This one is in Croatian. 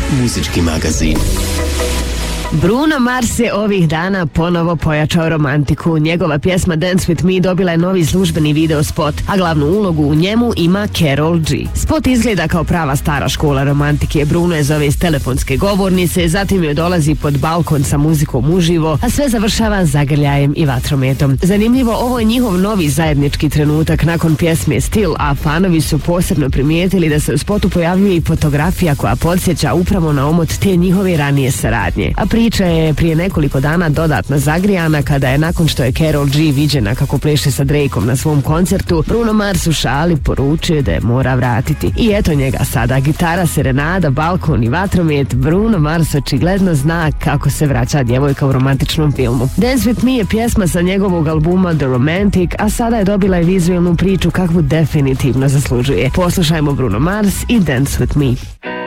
muzički magazin. Bruno Mars je ovih dana ponovo pojačao romantiku. Njegova pjesma Dance With Me dobila je novi službeni video spot, a glavnu ulogu u njemu ima Karol G. Spot izgleda kao prava stara škola romantike. Bruno je zove iz telefonske govornice, zatim joj dolazi pod balkon sa muzikom uživo, a sve završava zagrljajem i vatrometom. Zanimljivo, ovo je njihov novi zajednički trenutak nakon pjesme Still, a fanovi su posebno primijetili da se u spotu pojavljuje i fotografija koja podsjeća upravo na omot te njihove ranije saradnje. A priča je prije nekoliko dana dodatno zagrijana kada je nakon što je Karol G viđena kako pleše sa Drakeom na svom koncertu, Bruno Mars u šali poručio da je mora vratiti. I eto njega sada, gitara, serenada, balkon i vatromet. Bruno Mars očigledno zna kako se vraća djevojka u romantičnom filmu. Dance With Me je pjesma sa njegovog albuma The Romantic, a sada je dobila i vizualnu priču kakvu definitivno zaslužuje. Poslušajmo Bruno Mars i Dance With Me.